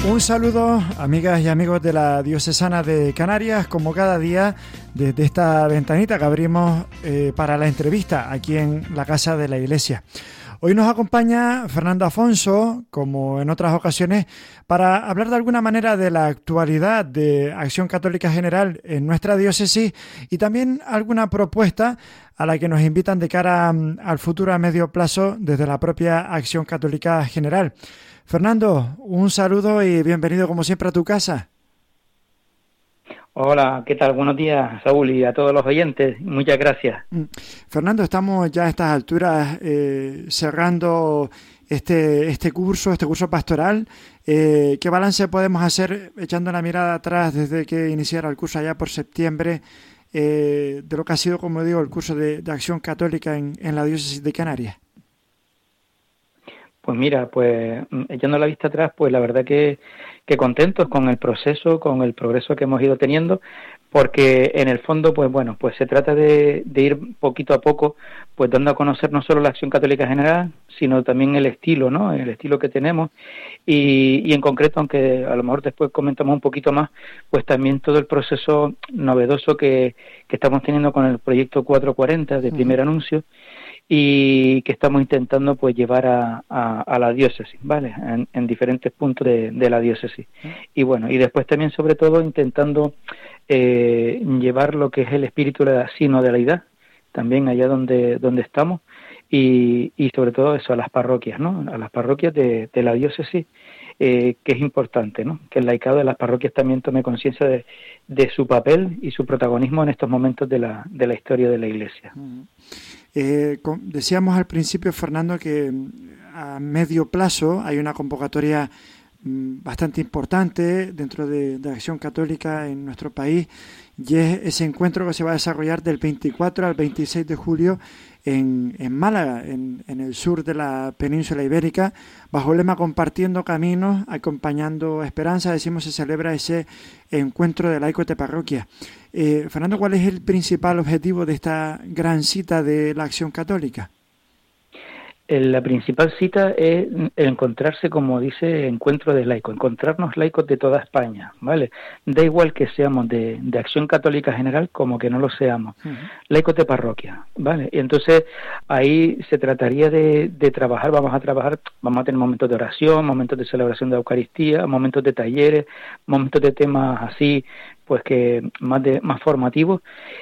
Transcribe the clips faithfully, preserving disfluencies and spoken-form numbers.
Un saludo, amigas y amigos de la Diocesana de Canarias, como cada día desde esta ventanita que abrimos eh, para la entrevista aquí en la Casa de la Iglesia. Hoy nos acompaña Fernando Afonso, como en otras ocasiones, para hablar de alguna manera de la actualidad de Acción Católica General en nuestra diócesis y también alguna propuesta a la que nos invitan de cara al futuro a medio plazo desde la propia Acción Católica General. Fernando, un saludo y bienvenido como siempre a tu casa. Hola, ¿qué tal? Buenos días, Saúl, y a todos los oyentes. Muchas gracias. Fernando, estamos ya a estas alturas eh, cerrando este, este curso, este curso pastoral. Eh, ¿Qué balance podemos hacer echando la mirada atrás desde que iniciara el curso allá por septiembre eh, de lo que ha sido, como digo, el curso de, de Acción Católica en, en la diócesis de Canarias? Pues mira, pues echando la vista atrás, pues la verdad que, que contentos con el proceso, con el progreso que hemos ido teniendo, porque en el fondo, pues bueno, pues se trata de, de ir poquito a poco, pues dando a conocer no solo la Acción Católica General, sino también el estilo, ¿no? El estilo que tenemos y, y en concreto, aunque a lo mejor después comentamos un poquito más, pues también todo el proceso novedoso que, que estamos teniendo con el proyecto cuatrocientos cuarenta de primer anuncio, y que estamos intentando pues llevar a, a, a la diócesis, ¿vale? En, en diferentes puntos de, de la diócesis. Y bueno, y después también sobre todo intentando eh, llevar lo que es el espíritu de la sinodalidad, también allá donde, donde estamos, y, y sobre todo eso a las parroquias, ¿no? A las parroquias de, de la diócesis, eh, que es importante, ¿no? Que el laicado de las parroquias también tome conciencia de, de su papel y su protagonismo en estos momentos de la, de la historia de la Iglesia. Uh-huh. Eh, con, decíamos al principio, Fernando, que a medio plazo hay una convocatoria mm, bastante importante dentro de, de Acción Católica en nuestro país, y es ese encuentro que se va a desarrollar del veinticuatro al veintiséis de julio en, en Málaga, en, en el sur de la península ibérica, bajo el lema Compartiendo Caminos, Acompañando Esperanza. Decimos, se celebra ese encuentro de laicos de parroquia. Eh, Fernando, ¿cuál es el principal objetivo de esta gran cita de la Acción Católica? La principal cita es encontrarse, como dice, encuentro de laicos, encontrarnos laicos de toda España, ¿vale? Da igual que seamos de, de Acción Católica General como que no lo seamos, uh-huh. Laicos de parroquia, ¿vale? Y entonces ahí se trataría de, de trabajar, vamos a trabajar, vamos a tener momentos de oración, momentos de celebración de Eucaristía, momentos de talleres, momentos de temas así, pues que más de más formativos,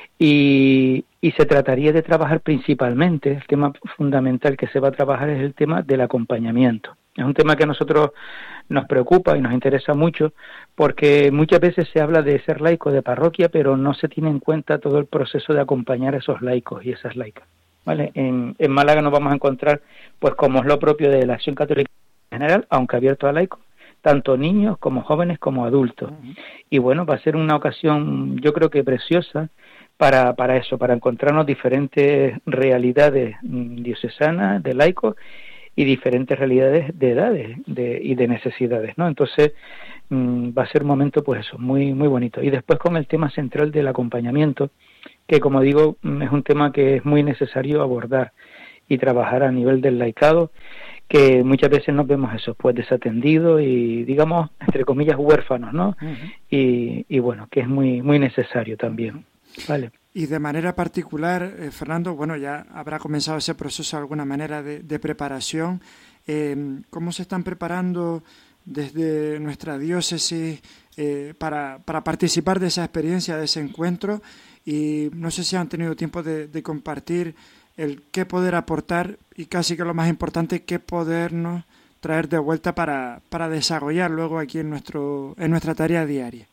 y, y se trataría de trabajar principalmente, el tema fundamental que se va a trabajar es el tema del acompañamiento. Es un tema que a nosotros nos preocupa y nos interesa mucho, porque muchas veces se habla de ser laico de parroquia, pero no se tiene en cuenta todo el proceso de acompañar a esos laicos y esas laicas, ¿vale? En, en Málaga nos vamos a encontrar, pues como es lo propio de la Acción Católica General, aunque abierto a laicos, tanto niños como jóvenes como adultos. Uh-huh. Y bueno, va a ser una ocasión, yo creo que preciosa, para, para eso, para encontrarnos diferentes realidades diocesanas, de laicos, y diferentes realidades de edades de, y de necesidades, ¿no? Entonces, mmm, va a ser un momento, pues eso, muy, muy bonito. Y después con el tema central del acompañamiento, que como digo, es un tema que es muy necesario abordar y trabajar a nivel del laicado, que muchas veces nos vemos eso, pues desatendidos y, digamos, entre comillas, huérfanos, ¿no? Uh-huh. Y, y bueno, que es muy, muy necesario también, ¿vale? Y de manera particular, eh, Fernando, bueno, ya habrá comenzado ese proceso de alguna manera de, de preparación. Eh, ¿Cómo se están preparando desde nuestra diócesis eh, para, para participar de esa experiencia, de ese encuentro? Y no sé si han tenido tiempo de, de compartir el qué poder aportar y casi que lo más importante, qué podernos traer de vuelta para, para desarrollar luego aquí en nuestro en nuestra tarea diaria.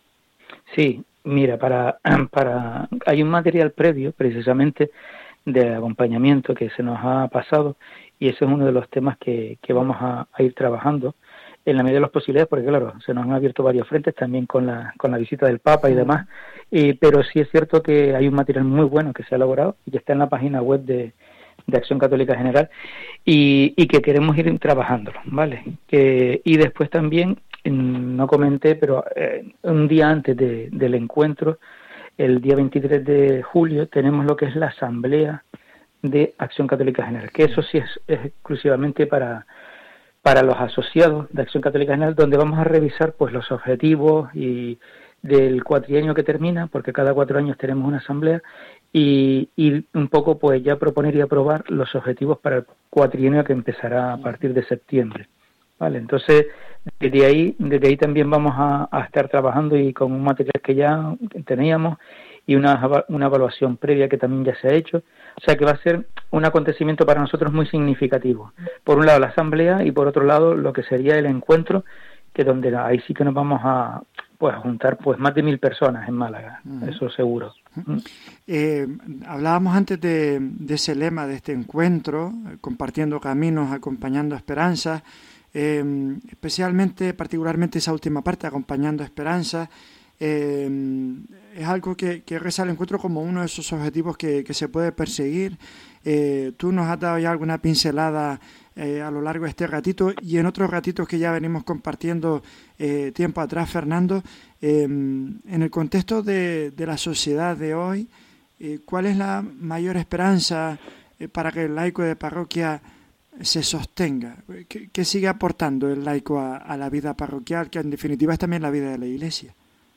Sí, mira, para, para hay un material previo precisamente de acompañamiento que se nos ha pasado, y ese es uno de los temas que, que vamos a, a ir trabajando en la medida de las posibilidades, porque claro, se nos han abierto varios frentes también con la con la visita del Papa y demás, y, pero sí es cierto que hay un material muy bueno que se ha elaborado y que está en la página web de, de Acción Católica General, y, y que queremos ir trabajándolo, ¿vale? Que, y después también, no comenté, pero eh, un día antes de, del encuentro, el día veintitrés de julio, tenemos lo que es la Asamblea de Acción Católica General, que eso sí es, es exclusivamente para para los asociados de Acción Católica General, donde vamos a revisar pues los objetivos y del cuatrienio que termina, porque cada cuatro años tenemos una asamblea, y, y un poco pues ya proponer y aprobar los objetivos para el cuatrienio que empezará a partir de septiembre. Vale, entonces desde ahí, desde ahí también vamos a, a estar trabajando y con un material que ya teníamos y una, una evaluación previa que también ya se ha hecho. O sea que va a ser un acontecimiento para nosotros muy significativo. Por un lado la asamblea y por otro lado lo que sería el encuentro, que donde ahí sí que nos vamos a pues a juntar pues más de mil personas en Málaga, uh-huh. Eso seguro. Uh-huh. Eh, hablábamos antes de, de ese lema de este encuentro, compartiendo caminos, acompañando esperanzas, eh, especialmente, particularmente esa última parte, acompañando esperanzas. Eh, es algo que, que reza el encuentro como uno de esos objetivos que, que se puede perseguir. Eh, tú nos has dado ya alguna pincelada eh, a lo largo de este ratito y en otros ratitos que ya venimos compartiendo eh, tiempo atrás, Fernando. Eh, en el contexto de, de la sociedad de hoy, eh, ¿cuál es la mayor esperanza eh, para que el laico de parroquia se sostenga? ¿Qué, qué sigue aportando el laico a, a la vida parroquial, que en definitiva es también la vida de la Iglesia?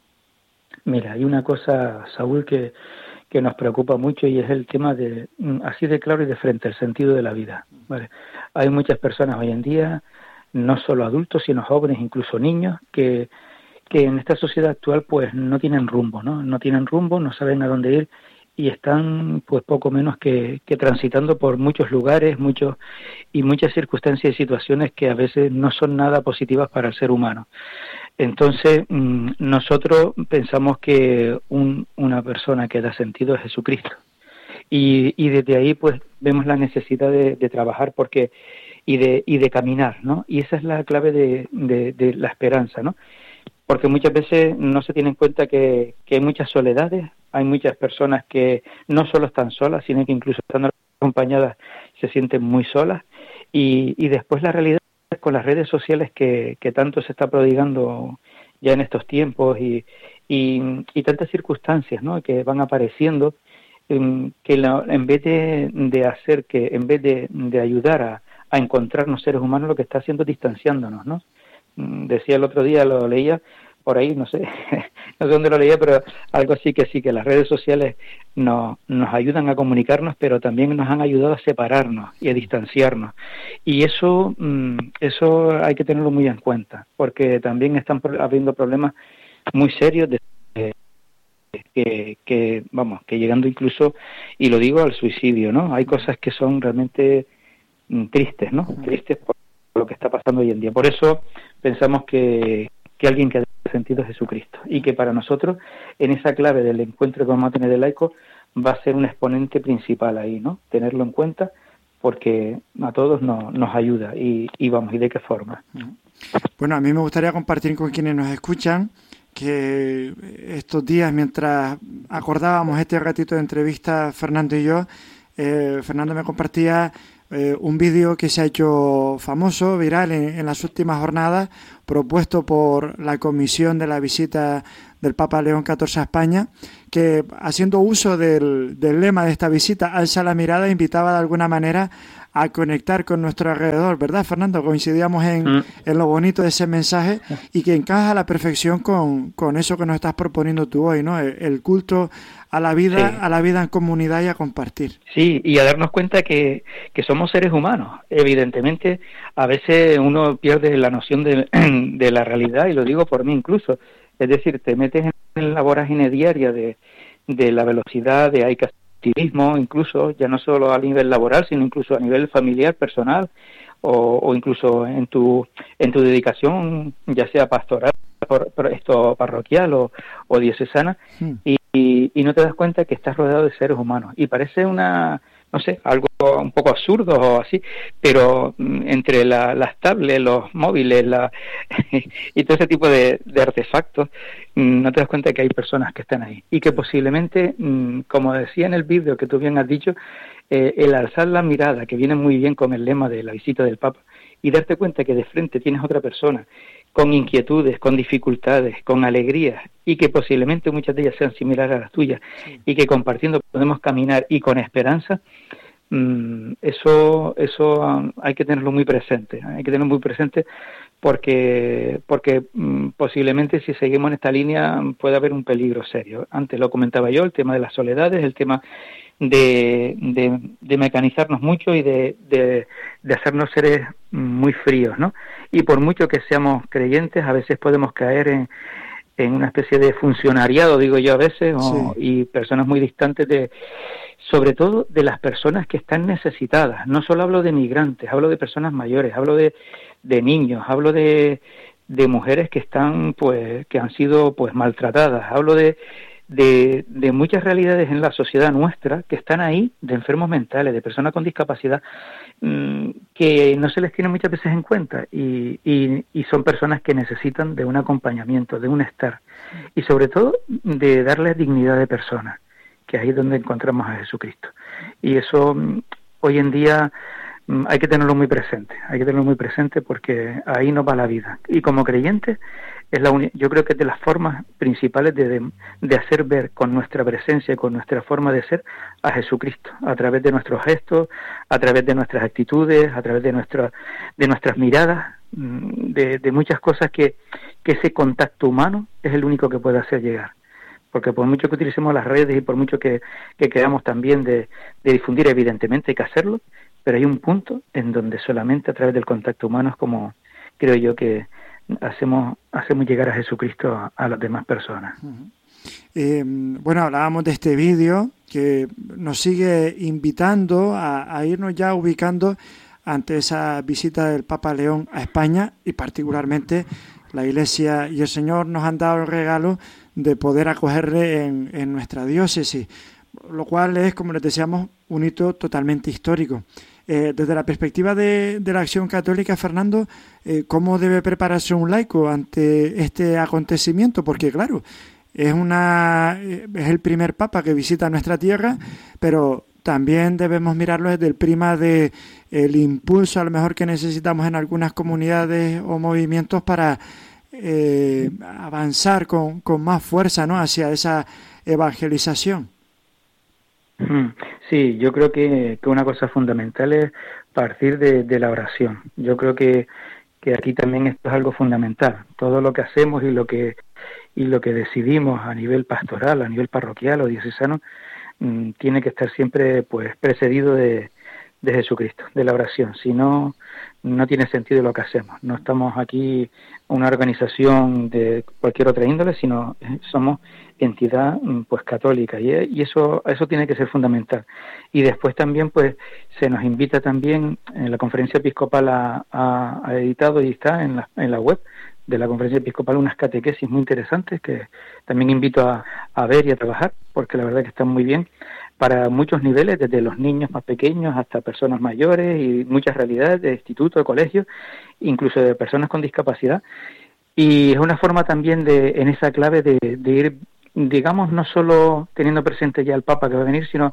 Mira, hay una cosa, Saúl, que, que nos preocupa mucho y es el tema de, así de claro y de frente, el sentido de la vida. ¿Vale? Hay muchas personas hoy en día, no solo adultos, sino jóvenes, incluso niños, que, que en esta sociedad actual pues no tienen rumbo, ¿no? No tienen rumbo, no saben a dónde ir y están pues poco menos que, que transitando por muchos lugares, muchos y muchas circunstancias y situaciones que a veces no son nada positivas para el ser humano. Entonces, nosotros pensamos que un, una persona que da sentido es Jesucristo. Y, y desde ahí, pues, vemos la necesidad de, de trabajar porque y de y de caminar, ¿no? Y esa es la clave de, de, de la esperanza, ¿no? Porque muchas veces no se tiene en cuenta que, que hay muchas soledades, hay muchas personas que no solo están solas, sino que incluso estando acompañadas se sienten muy solas. Y, y después la realidad con las redes sociales que, que tanto se está prodigando ya en estos tiempos y, y, y tantas circunstancias, ¿no?, que van apareciendo, en, que la, en vez de, de hacer que, en vez de, de ayudar a, a encontrarnos seres humanos, lo que está haciendo es distanciándonos, ¿no? Decía el otro día, lo leía por ahí, no sé, no sé dónde lo leía, pero algo así que sí, que las redes sociales nos, nos ayudan a comunicarnos, pero también nos han ayudado a separarnos y a distanciarnos. Y eso, eso hay que tenerlo muy en cuenta, porque también están habiendo problemas muy serios de que, que, vamos, que llegando incluso, y lo digo, al suicidio, ¿no? Hay cosas que son realmente tristes, ¿no? Tristes por lo que está pasando hoy en día. Por eso pensamos que, que alguien que ha sentido es Jesucristo y que para nosotros en esa clave del encuentro que vamos a tener de laico va a ser un exponente principal ahí, ¿no? Tenerlo en cuenta porque a todos nos, nos ayuda y, y vamos, ¿y de qué forma? Bueno, a mí me gustaría compartir con quienes nos escuchan que estos días, mientras acordábamos este ratito de entrevista, Fernando y yo, eh, Fernando me compartía Eh, un vídeo que se ha hecho famoso, viral en, en las últimas jornadas, propuesto por la comisión de la visita del Papa León catorce a España, que haciendo uso del, del lema de esta visita, alza la mirada, invitaba de alguna manera a conectar con nuestro alrededor, ¿verdad, Fernando? Coincidíamos en, mm. en lo bonito de ese mensaje y que encaja a la perfección con, con eso que nos estás proponiendo tú hoy, ¿no? El, el culto a la vida, sí. a la vida en comunidad y a compartir. Sí, y a darnos cuenta que, que somos seres humanos. Evidentemente, a veces uno pierde la noción de, de la realidad, y lo digo por mí incluso. Es decir, te metes en la vorágine diaria de, de la velocidad, de hay activismo, incluso, ya no solo a nivel laboral, sino incluso a nivel familiar, personal, o, o incluso en tu en tu dedicación, ya sea pastoral, por, por esto parroquial o, o diocesana, hmm. y, y, y no te das cuenta que estás rodeado de seres humanos. Y parece una, no sé, algo un poco absurdo o así, pero entre la, las tablets, los móviles la, y todo ese tipo de, de artefactos, no te das cuenta que hay personas que están ahí y que posiblemente, como decía en el vídeo que tú bien has dicho, eh, el alzar la mirada, que viene muy bien con el lema de la visita del Papa, y darte cuenta que de frente tienes otra persona con inquietudes, con dificultades, con alegrías, y que posiblemente muchas de ellas sean similares a las tuyas, sí. y que compartiendo podemos caminar y con esperanza, Mm, eso eso um, hay que tenerlo muy presente, hay que tenerlo muy presente porque porque mm, posiblemente si seguimos en esta línea puede haber un peligro serio. Antes lo comentaba yo, el tema de las soledades, el tema de, de, de mecanizarnos mucho y de, de, de hacernos seres muy fríos, ¿no? Y por mucho que seamos creyentes, a veces podemos caer en, en una especie de funcionariado, digo yo a veces, o, Sí. y personas muy distantes de, sobre todo de las personas que están necesitadas. No solo hablo de migrantes, hablo de personas mayores, hablo de, de niños, hablo de, de mujeres que están, pues, que han sido, pues, maltratadas, hablo de, de, de muchas realidades en la sociedad nuestra que están ahí, de enfermos mentales, de personas con discapacidad, mmm, que no se les tiene muchas veces en cuenta y, y, y son personas que necesitan de un acompañamiento, de un estar y sobre todo de darles dignidad de persona, que ahí es donde encontramos a Jesucristo. Y eso mmm, hoy en día mmm, hay que tenerlo muy presente, hay que tenerlo muy presente porque ahí nos va la vida. Y como creyentes, es la uni- yo creo que es de las formas principales de, de, de hacer ver con nuestra presencia y con nuestra forma de ser a Jesucristo, a través de nuestros gestos, a través de nuestras actitudes, a través de, nuestra, de nuestras miradas, mmm, de, de muchas cosas que, que ese contacto humano es el único que puede hacer llegar. Porque por mucho que utilicemos las redes y por mucho que, que queramos también de, de difundir, evidentemente hay que hacerlo, pero hay un punto en donde solamente a través del contacto humano es como creo yo que hacemos hacemos llegar a Jesucristo a, a las demás personas. Uh-huh. Eh, bueno, hablábamos de este vídeo que nos sigue invitando a, a irnos ya ubicando ante esa visita del Papa León a España y particularmente la Iglesia y el Señor nos han dado el regalo de poder acogerle en, en nuestra diócesis, lo cual es, como les decíamos, un hito totalmente histórico. Eh, desde la perspectiva de, de la Acción Católica, Fernando, eh, ¿cómo debe prepararse un laico ante este acontecimiento? Porque, claro, es, una, es el primer Papa que visita nuestra tierra, pero también debemos mirarlo desde el prisma de el impulso a lo mejor que necesitamos en algunas comunidades o movimientos para eh, avanzar con, con más fuerza, ¿no?, hacia esa evangelización. Sí, yo creo que, que una cosa fundamental es partir de, de la oración. Yo creo que, que aquí también esto es algo fundamental. Todo lo que hacemos y lo que y lo que decidimos a nivel pastoral, a nivel parroquial o diocesano, mmm, tiene que estar siempre pues precedido de, de Jesucristo, de la oración. Si no, no tiene sentido lo que hacemos. No estamos aquí una organización de cualquier otra índole, sino somos entidad pues católica y, y eso eso tiene que ser fundamental. Y después también pues se nos invita también, en la Conferencia Episcopal ha, ha, ha editado y está en la, en la web de la Conferencia Episcopal unas catequesis muy interesantes que también invito a, a ver y a trabajar, porque la verdad que están muy bien para muchos niveles, desde los niños más pequeños hasta personas mayores y muchas realidades de instituto, de colegio, incluso de personas con discapacidad. Y es una forma también de, en esa clave de, de ir, digamos, no solo teniendo presente ya el Papa que va a venir, sino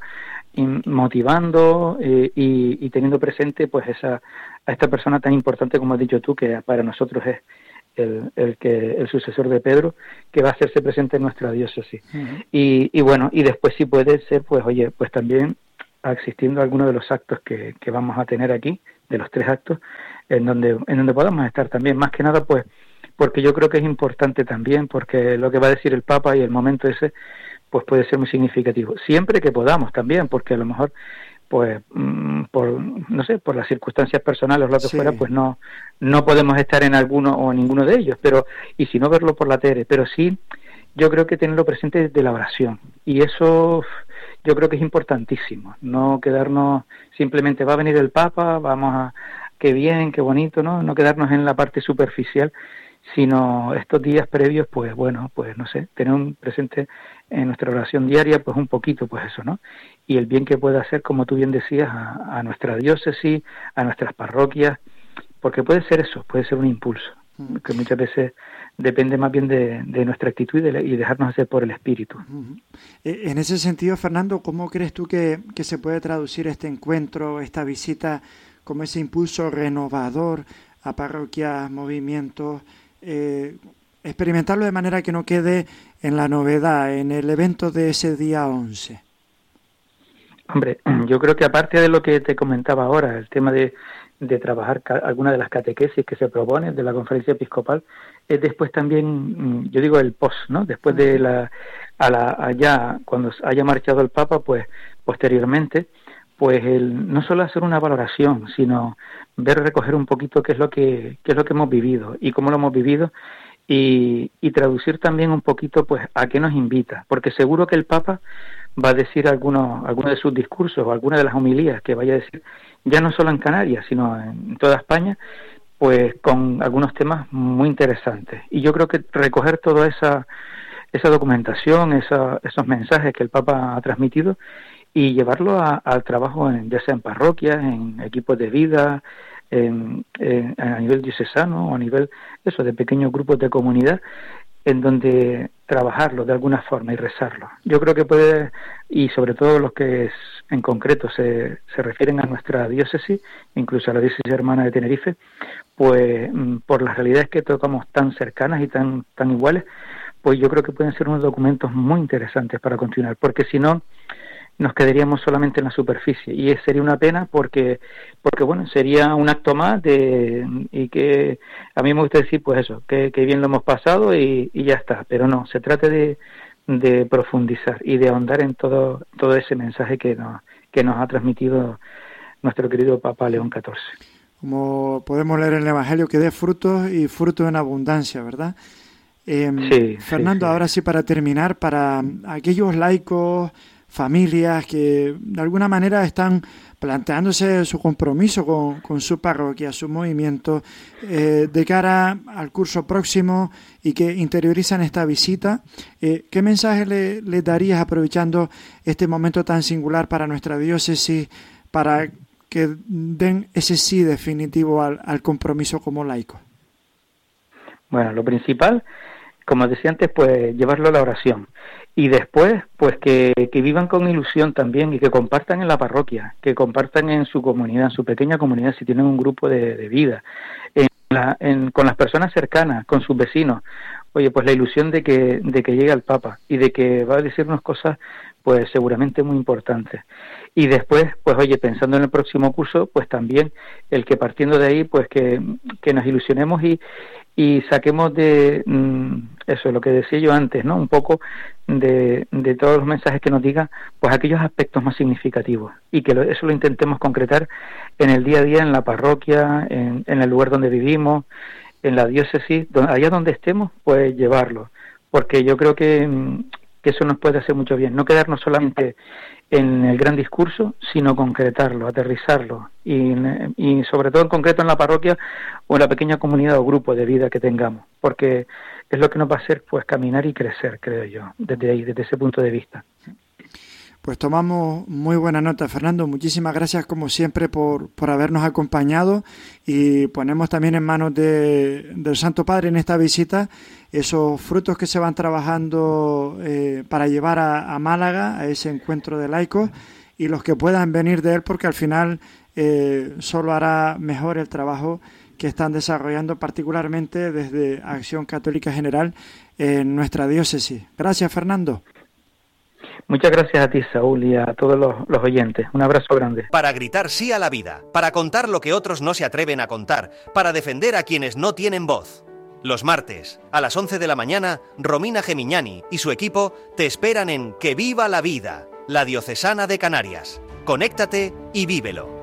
motivando eh, y, y teniendo presente pues esa a esta persona tan importante como has dicho tú, que para nosotros es el, el que el sucesor de Pedro, que va a hacerse presente en nuestra diócesis. Uh-huh. y, y bueno, y después sí puede ser, pues oye, pues también existiendo algunos de los actos que, que vamos a tener aquí, de los tres actos, en donde en donde podamos estar también, más que nada pues porque yo creo que es importante también, porque lo que va a decir el Papa y el momento ese pues puede ser muy significativo, siempre que podamos también, porque a lo mejor pues mmm, por no sé, por las circunstancias personales o lo que sí. fuera, pues no no podemos estar en alguno o en ninguno de ellos, pero y si no verlo por la tele, pero sí yo creo que tenerlo presente desde la oración, y eso yo creo que es importantísimo, no quedarnos simplemente va a venir el Papa, vamos a qué bien, qué bonito, no no quedarnos en la parte superficial, sino estos días previos, pues bueno, pues no sé, tener un presente en nuestra oración diaria, pues un poquito, pues eso, ¿no? Y el bien que pueda hacer, como tú bien decías, a, a nuestra diócesis, a nuestras parroquias, porque puede ser eso, puede ser un impulso, uh-huh. que muchas veces depende más bien de, de nuestra actitud y, de, y dejarnos hacer por el Espíritu. Uh-huh. En ese sentido, Fernando, ¿cómo crees tú que, que se puede traducir este encuentro, esta visita, como ese impulso renovador a parroquias, movimientos, Eh, experimentarlo de manera que no quede en la novedad, en el evento de ese día once? Hombre, yo creo que aparte de lo que te comentaba ahora, el tema de, de trabajar ca- alguna de las catequesis que se proponen de la conferencia episcopal, es después también, yo digo el post, ¿no? Después de la, a la, allá, cuando haya marchado el Papa, pues posteriormente, pues el, no solo hacer una valoración, sino ver, recoger un poquito qué es lo que, qué es lo que hemos vivido y cómo lo hemos vivido, y, y traducir también un poquito, pues, a qué nos invita, porque seguro que el Papa va a decir algunos, algunos de sus discursos o algunas de las homilías que vaya a decir, ya no solo en Canarias, sino en toda España, pues con algunos temas muy interesantes. Y yo creo que recoger toda esa, esa documentación, esa, esos mensajes que el Papa ha transmitido y llevarlo a, al trabajo, en, ya sea en parroquias, en equipos de vida, en, en, a nivel diocesano o a nivel eso de pequeños grupos de comunidad, en donde trabajarlo de alguna forma y rezarlo. Yo creo que puede, y sobre todo los que es, en concreto se, se refieren a nuestra diócesis, incluso a la diócesis hermana de Tenerife, pues por las realidades que tocamos tan cercanas y tan, tan iguales, pues yo creo que pueden ser unos documentos muy interesantes para continuar, porque si no, nos quedaríamos solamente en la superficie y sería una pena porque porque bueno, sería un acto más de y que a mí me gusta decir pues eso, que, que bien lo hemos pasado y, y ya está, pero no, se trata de, de profundizar y de ahondar en todo todo ese mensaje que nos, que nos ha transmitido nuestro querido Papa León catorce. Como podemos leer en el Evangelio, que dé frutos y frutos en abundancia, ¿verdad? Eh, sí, Fernando, sí, sí. ahora sí, para terminar, para aquellos laicos, familias que de alguna manera están planteándose su compromiso con, con su parroquia, su movimiento, eh, de cara al curso próximo y que interiorizan esta visita, eh, ¿qué mensaje le, le darías aprovechando este momento tan singular para nuestra diócesis para que den ese sí definitivo al, al compromiso como laico? Bueno, lo principal, como decía antes, pues llevarlo a la oración. Y después, pues que, que vivan con ilusión también y que compartan en la parroquia, que compartan en su comunidad, en su pequeña comunidad, si tienen un grupo de, de vida, en la, en, con las personas cercanas, con sus vecinos. Oye, pues la ilusión de que, de que llegue el Papa y de que va a decirnos cosas, pues seguramente muy importantes. Y después, pues oye, pensando en el próximo curso, pues también el que partiendo de ahí, pues que, que nos ilusionemos y y saquemos de mm, eso, lo que decía yo antes, ¿no? Un poco de, de todos los mensajes que nos digan, pues aquellos aspectos más significativos y que lo, eso lo intentemos concretar en el día a día, en la parroquia, en, en el lugar donde vivimos, en la diócesis, donde, allá donde estemos, pues llevarlo, porque yo creo que, que eso nos puede hacer mucho bien, no quedarnos solamente en el gran discurso, sino concretarlo, aterrizarlo y, y sobre todo en concreto en la parroquia o en la pequeña comunidad o grupo de vida que tengamos, porque es lo que nos va a hacer pues caminar y crecer, creo yo, desde ahí, desde ese punto de vista. Pues tomamos muy buena nota, Fernando. Muchísimas gracias, como siempre, por, por habernos acompañado y ponemos también en manos de, del Santo Padre en esta visita esos frutos que se van trabajando eh, para llevar a, a Málaga, a ese encuentro de laicos, y los que puedan venir de él, porque al final eh, solo hará mejor el trabajo que están desarrollando, particularmente desde Acción Católica General en nuestra diócesis. Gracias, Fernando. Muchas gracias a ti, Saúl, y a todos los, los oyentes. Un abrazo grande. Para gritar sí a la vida, para contar lo que otros no se atreven a contar, para defender a quienes no tienen voz. Los martes, a las once de la mañana, Romina Gemignani y su equipo te esperan en Que Viva la Vida, la Diocesana de Canarias. Conéctate y vívelo.